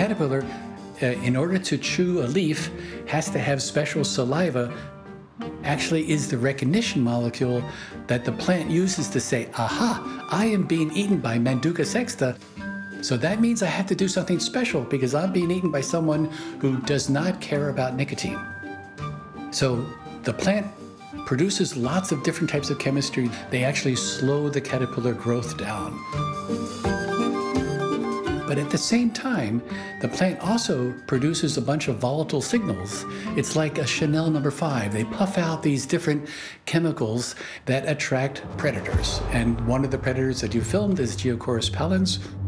caterpillar, in order to chew a leaf, has to have special saliva. Actually is the recognition molecule that the plant uses to say, aha, I am being eaten by Manduca sexta. So that means I have to do something special because I'm being eaten by someone who does not care about nicotine. So the plant produces lots of different types of chemistry. They actually slow the caterpillar growth down. But at the same time, the plant also produces a bunch of volatile signals. It's like a Chanel No. 5. They puff out these different chemicals that attract predators. And one of the predators that you filmed is Geocorus pallens.